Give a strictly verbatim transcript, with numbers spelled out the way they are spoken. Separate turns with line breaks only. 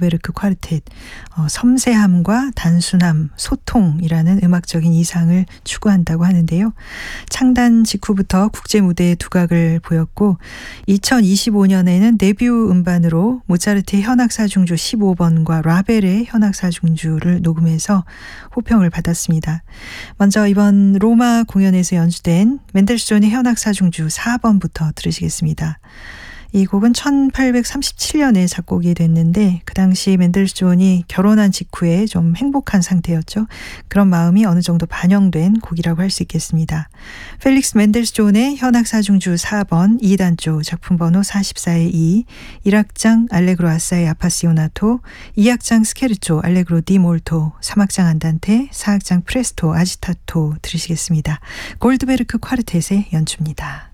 골드베르크 쿼르텟, 어, 섬세함과 단순함, 소통이라는 음악적인 이상을 추구한다고 하는데요. 창단 직후부터 국제 무대에 두각을 보였고 이천이십오 년에는 데뷔 음반으로 모차르트의 현악사중주 십오 번과 라벨의 현악사중주를 녹음해서 호평을 받았습니다. 먼저 이번 로마 공연에서 연주된 멘델스존의 현악사중주 사 번부터 들으시겠습니다. 이 곡은 천팔백삼십칠 년에 작곡이 됐는데 그 당시 멘델스존이 결혼한 직후에 좀 행복한 상태였죠. 그런 마음이 어느 정도 반영된 곡이라고 할 수 있겠습니다. 펠릭스 멘델스존의 현악사중주 사 번 이 단조 작품 번호 사십사의 이, 일 악장 알레그로 아사이 아파시오나토, 이 악장 스케르초 알레그로 디 몰토, 삼 악장 안단테, 사 악장 프레스토 아지타토 들으시겠습니다. 골드베르크 쿼르텟의 연주입니다.